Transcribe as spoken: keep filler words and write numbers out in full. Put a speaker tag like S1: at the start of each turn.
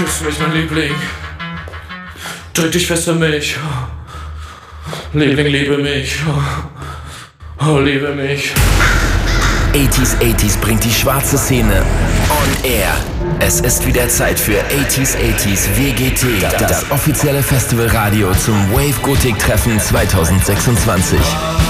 S1: Küss mich, mein Liebling. Drück dich fest an mich. Liebling, liebe mich. Oh, liebe mich.
S2: achtziger achtziger bringt die schwarze Szene on air. Es ist wieder Zeit für achtziger achtziger W G T, das offizielle Festivalradio zum Wave Gothic Treffen zwanzig sechsundzwanzig.